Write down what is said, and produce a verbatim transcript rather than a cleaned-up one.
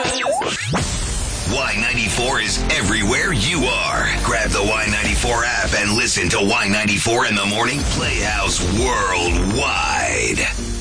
Y ninety-four is everywhere you are. Grab the Y ninety-four app and listen to Y ninety-four in the Morning Playhouse worldwide.